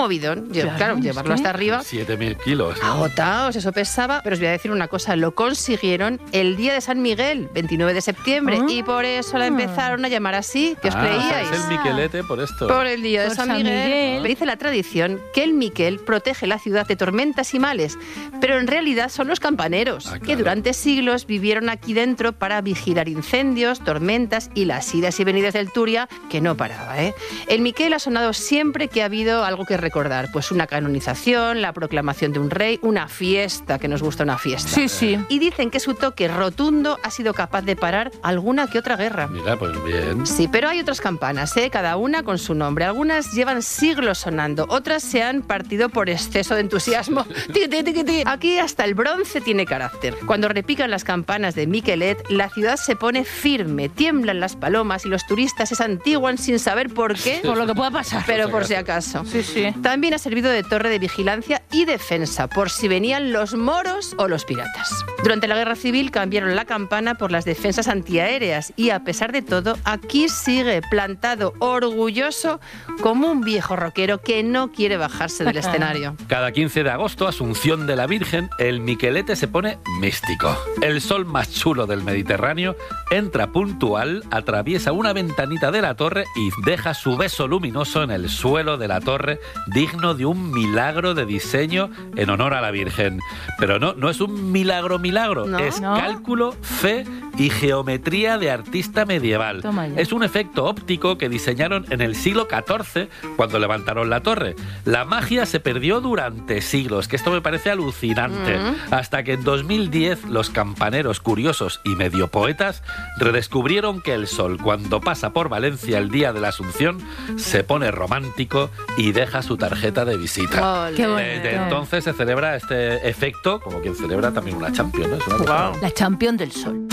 movidón. Claro, llevarlo hasta arriba. 7.000 kilos, ¿no? Agotados, eso pesaba. Pero os voy a decir una cosa, lo consiguieron el día de San Miguel, 29 de septiembre, y por eso la empezaron a llamar así, que os creíais. Es el Miquelete por esto. Por el día de San Miguel. Dice la tradición que el Miquel protege la ciudad de tormentas y males, pero en realidad son los campaneros, claro, que durante siglos vivieron aquí dentro para vigilar incendios, tormentas y las idas y venidas del Turia, que no paraba, ¿eh? El Miquel ha sonado siempre que ha habido algo que recordar, pues una canonización, la proclamación de un rey, una fiesta, que nos gusta una fiesta. Sí, sí. Y dicen que su toque rotundo ha sido capaz de parar alguna que otra guerra. Mira, pues bien. Sí, pero hay otras campanas, ¿eh? Cada una con su nombre. Algunas llevan siglos sonando, otras se han partido por exceso de entusiasmo. Aquí hasta el bronce tiene carácter. Cuando repican las campanas de Miquelet, la ciudad se pone firme, tiemblan las palomas y los turistas se santiguan sin saber por qué. Por lo que pueda pasar. Pero por si acaso. Sí, sí. También ha servido de torre de vigilancia y defensa, por si venían los moros o los piratas. Durante la Guerra Civil cambiaron la campana por las defensas antiaéreas y, a pesar de todo, aquí sigue plantado orgulloso como un viejo rockero que no quiere bajarse del escenario. Cada 15 de agosto, Asunción de la Virgen, el Miquelete se pone místico. El sol más chulo del Mediterráneo entra puntual, atraviesa una ventanita de la torre y deja su beso luminoso en el suelo de la torre, digno de un milagro de diseño en honor a la Virgen. Pero no es un milagro, No. es ¿No? cálculo, fe y geometría de artista medieval. Toma ya. Es un efecto óptico que diseñaron en el siglo XIV cuando levantaron la torre. La magia se perdió durante siglos, que esto me parece alucinante, hasta que en 2010 los campaneros curiosos y medio poetas redescubrieron que el sol, cuando pasa por Valencia el día de la Asunción, se pone romántico y deja su tarjeta de visita. Ole. Qué bonito. Desde entonces se celebra este efecto como quien celebra también una Champions, ¿no? Es una cosa- La Champions del Sol.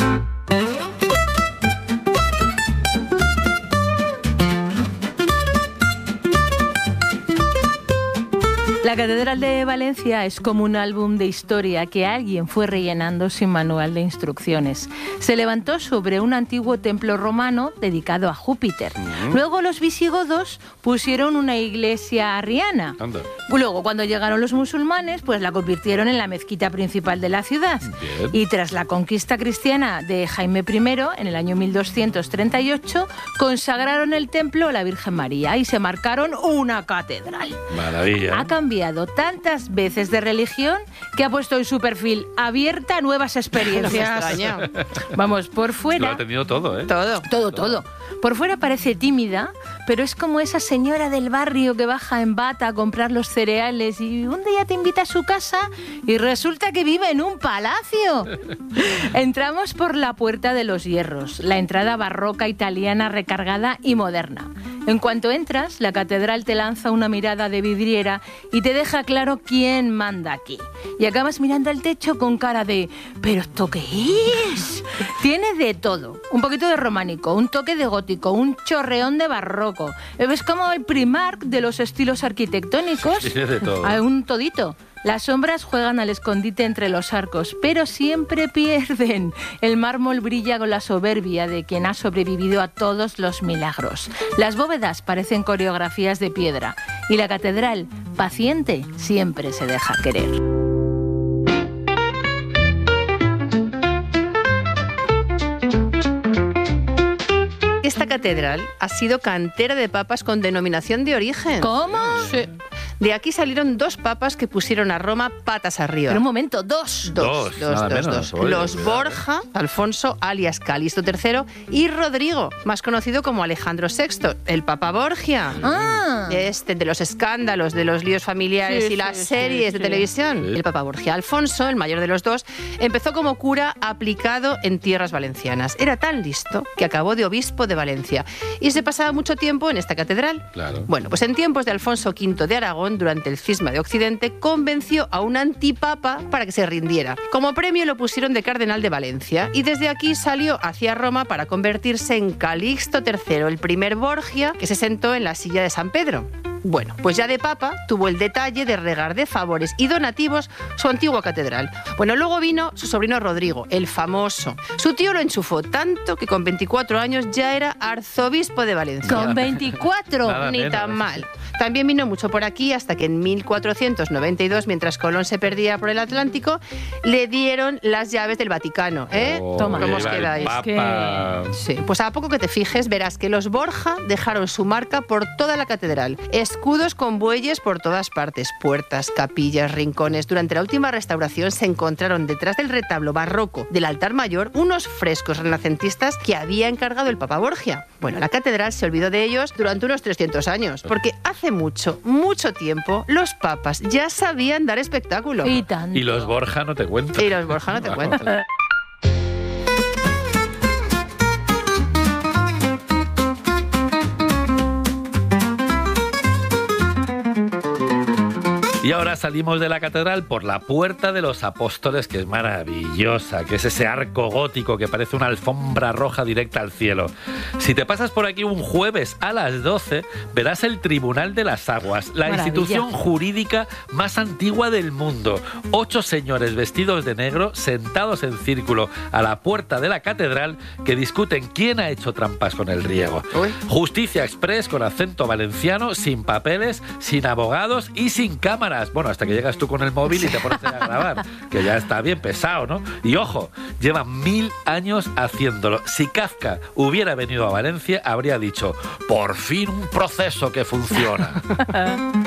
La Catedral de Valencia es como un álbum de historia que alguien fue rellenando sin manual de instrucciones. Se levantó sobre un antiguo templo romano dedicado a Júpiter. Luego los visigodos pusieron una iglesia arriana. Anda. Luego, cuando llegaron los musulmanes, pues la convirtieron en la mezquita principal de la ciudad. Bien. Y tras la conquista cristiana de Jaime I, en el año 1238, consagraron el templo a la Virgen María y se marcaron una catedral. Maravilla. Ha cambiado tantas veces de religión que ha puesto en su perfil abierta a nuevas experiencias. extraña. Vamos, por Lo fuera... ha tenido todo, ¿eh? Todo. Por fuera parece tímida, pero es como esa señora del barrio que baja en bata a comprar los cereales y un día te invita a su casa y resulta que vive en un palacio. Entramos por la Puerta de los Hierros, la entrada barroca italiana recargada y moderna. En cuanto entras, la catedral te lanza una mirada de vidriera y te deja claro quién manda aquí. Y acabas mirando al techo con cara de ¿pero esto qué es? Tiene de todo. Un poquito de románico, un toque de gótico, un chorreón de barroco. Es como el Primark de los estilos arquitectónicos. Tiene de todo. Hay un todito. Las sombras juegan al escondite entre los arcos, pero siempre pierden. El mármol brilla con la soberbia de quien ha sobrevivido a todos los milagros. Las bóvedas parecen coreografías de piedra y la catedral, paciente, siempre se deja querer. Esta catedral ha sido cantera de papas con denominación de origen. ¿Cómo? Sí. De aquí salieron dos papas que pusieron a Roma patas arriba. Pero un momento, dos. Dos, nada menos. Oye, Los cuidado, Borja, Alfonso alias Calixto III y Rodrigo, más conocido como Alejandro VI, el Papa Borgia. Ah. De los escándalos, de los líos familiares Sí, y las sí, series sí, de sí. televisión. Sí. El Papa Borgia. Alfonso, el mayor de los dos, empezó como cura aplicado en tierras valencianas. Era tan listo que acabó de obispo de Valencia y se pasaba mucho tiempo en esta catedral. Claro. Bueno, pues en tiempos de Alfonso V de Aragón, durante el cisma de Occidente, convenció a un antipapa para que se rindiera. Como premio lo pusieron de cardenal de Valencia y desde aquí salió hacia Roma para convertirse en Calixto III, el primer Borgia que se sentó en la silla de San Pedro. Bueno, pues ya de papa tuvo el detalle de regar de favores y donativos su antigua catedral. Bueno, luego vino su sobrino Rodrigo, el famoso. Su tío lo enchufó tanto que con 24 años ya era arzobispo de Valencia. ¿Con 24? Nada Ni menos. tan mal. También vino mucho por aquí hasta que en 1492, mientras Colón se perdía por el Atlántico, le dieron las llaves del Vaticano. Toma. ¿Cómo os viva el quedáis? Papa. Sí, pues a poco que te fijes verás que los Borja dejaron su marca por toda la catedral. Escudos con bueyes por todas partes, puertas, capillas, rincones. Durante la última restauración se encontraron detrás del retablo barroco del altar mayor unos frescos renacentistas que había encargado el Papa Borgia. Bueno, la catedral se olvidó de ellos durante unos 300 años, porque hace mucho, mucho tiempo los papas ya sabían dar espectáculo. Y tanto. Y los Borja no te cuento. Y los Borja no te cuento. Y ahora salimos de la catedral por la Puerta de los Apóstoles, que es maravillosa, que es ese arco gótico que parece una alfombra roja directa al cielo. Si te pasas por aquí un jueves a las 12, verás el Tribunal de las Aguas, la Maravilla. institución jurídica más antigua del mundo. 8 señores vestidos de negro, sentados en círculo a la puerta de la catedral, que discuten quién ha hecho trampas con el riego. Uy. Justicia express con acento valenciano, sin papeles, sin abogados y sin cámaras. Bueno, hasta que llegas tú con el móvil y te pones a grabar, que ya está bien pesado, ¿no? Y ojo, llevan 1000 años haciéndolo. Si Kafka hubiera venido a Valencia, habría dicho, por fin un proceso que funciona.